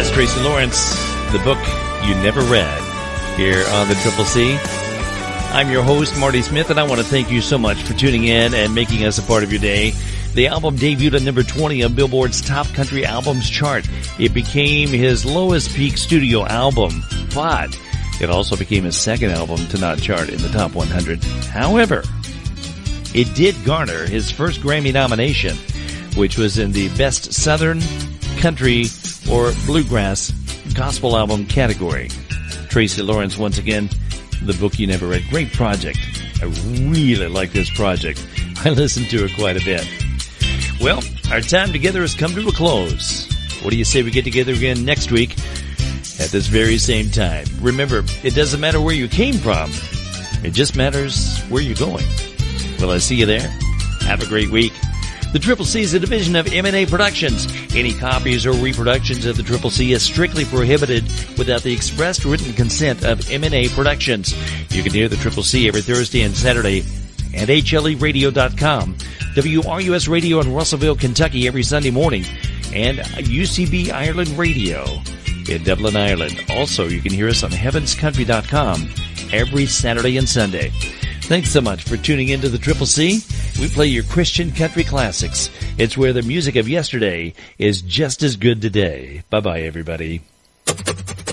is Tracy Lawrence, the book you never read, here on the Triple C. I'm your host, Marty Smith, and I want to thank you so much for tuning in and making us a part of your day. The album debuted at number 20 on Billboard's Top Country Albums chart. It became his lowest peak studio album, but it also became his second album to not chart in the top 100. However, it did garner his first Grammy nomination, which was in the Best Southern, Country, or Bluegrass Gospel Album category. Tracy Lawrence, once again, the book you never read. Great project. I really like this project. I listened to it quite a bit. Well, our time together has come to a close. What do you say we get together again next week at this very same time? Remember, it doesn't matter where you came from. It just matters where you're going. Will I see you there? Have a great week. The Triple C is a division of M&A Productions. Any copies or reproductions of the Triple C is strictly prohibited without the expressed written consent of M&A Productions. You can hear the Triple C every Thursday and Saturday at HLEradio.com, WRUS Radio in Russellville, Kentucky every Sunday morning, and UCB Ireland Radio in Dublin, Ireland. Also, you can hear us on HeavensCountry.com every Saturday and Sunday. Thanks so much for tuning into the Triple C. We play your Christian country classics. It's where the music of yesterday is just as good today. Bye-bye, everybody.